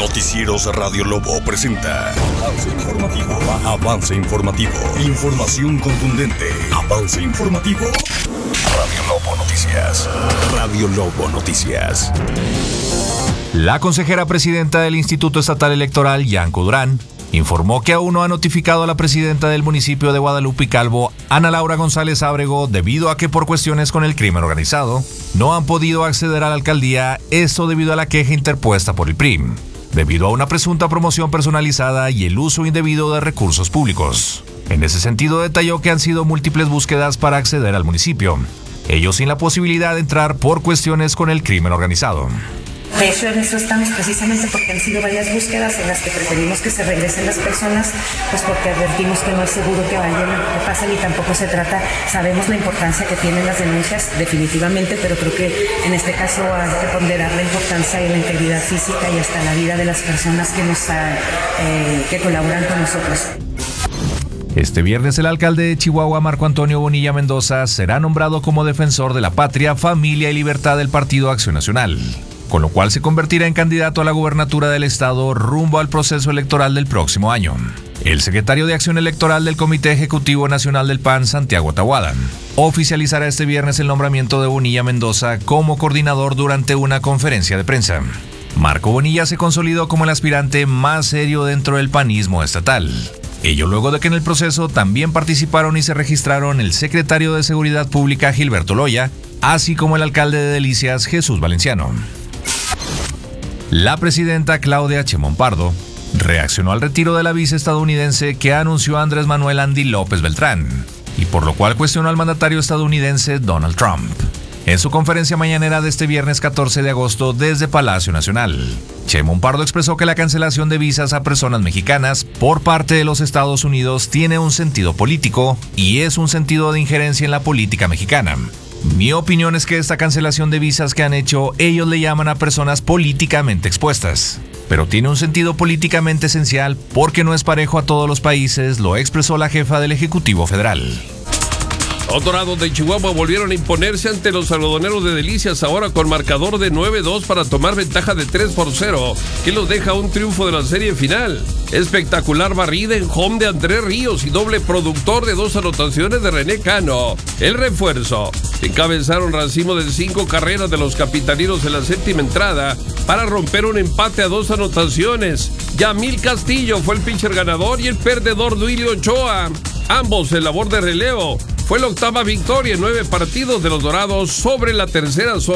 Noticieros Radio Lobo presenta Avance Informativo. Avance Informativo. Información contundente. Avance Informativo. Radio Lobo Noticias. Radio Lobo Noticias. La consejera presidenta del Instituto Estatal Electoral, Yanko Durán, informó que aún no ha notificado a la presidenta del municipio de Guadalupe y Calvo, Ana Laura González Ábrego, debido a que por cuestiones con el crimen organizado no han podido acceder a la alcaldía, esto debido a la queja interpuesta por el PRI, debido a una presunta promoción personalizada y el uso indebido de recursos públicos. En ese sentido, detalló que han sido múltiples búsquedas para acceder al municipio, ellos sin la posibilidad de entrar por cuestiones con el crimen organizado. De hecho, en eso estamos precisamente porque han sido varias búsquedas en las que preferimos que se regresen las personas, pues porque advertimos que no es seguro que vayan, que pasen y tampoco se trata, sabemos la importancia que tienen las denuncias definitivamente, pero creo que en este caso hay que ponderar la importancia y la integridad física y hasta la vida de las personas que colaboran con nosotros. Este viernes el alcalde de Chihuahua, Marco Antonio Bonilla Mendoza, será nombrado como defensor de la patria, familia y libertad del Partido Acción Nacional, con lo cual se convertirá en candidato a la gubernatura del estado rumbo al proceso electoral del próximo año. El secretario de Acción Electoral del Comité Ejecutivo Nacional del PAN, Santiago Tahuada, oficializará este viernes el nombramiento de Bonilla Mendoza como coordinador durante una conferencia de prensa. Marco Bonilla se consolidó como el aspirante más serio dentro del panismo estatal. Ello luego de que en el proceso también participaron y se registraron el secretario de Seguridad Pública, Gilberto Loya, así como el alcalde de Delicias, Jesús Valenciano. La presidenta Claudia Sheinbaum Pardo reaccionó al retiro de la vice estadounidense que anunció Andrés Manuel Andy López Beltrán, y por lo cual cuestionó al mandatario estadounidense Donald Trump. En su conferencia mañanera de este viernes 14 de agosto desde Palacio Nacional, Sheinbaum Pardo expresó que la cancelación de visas a personas mexicanas por parte de los Estados Unidos tiene un sentido político y es un sentido de injerencia en la política mexicana. Mi opinión es que esta cancelación de visas que han hecho, ellos le llaman a personas políticamente expuestas, pero tiene un sentido políticamente esencial porque no es parejo a todos los países, lo expresó la jefa del Ejecutivo Federal. Los Dorados de Chihuahua volvieron a imponerse ante los algodoneros de Delicias, ahora con marcador de 9-2 para tomar ventaja de 3-0, que los deja un triunfo de la serie final. Espectacular barrida en home de Andrés Ríos y doble productor de 2 anotaciones de René Cano. El refuerzo. Encabezaron racimo de 5 carreras de los capitalinos en la séptima entrada para romper un empate a 2 anotaciones. Yamil Castillo fue el pitcher ganador y el perdedor Duilio Ochoa, ambos en labor de relevo. Fue la octava victoria en 9 partidos de los Dorados sobre la tercera zona.